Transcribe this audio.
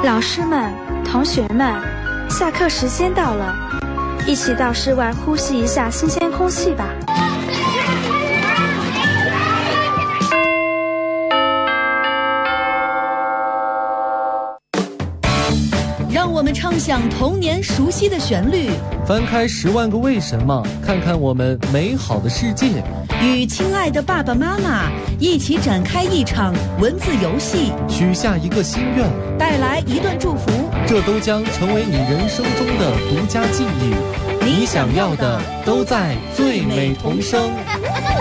老师们、同学们，下课时间到了，一起到室外呼吸一下新鲜空气吧。 让我们唱响童年熟悉的旋律， 翻开10万个为什么，看看我们美好的世界， 与亲爱的爸爸妈妈一起展开一场文字游戏， 许下一个心愿， 带来一段祝福， 这都将成为你人生中的独家记忆。你想要的都在最美童声。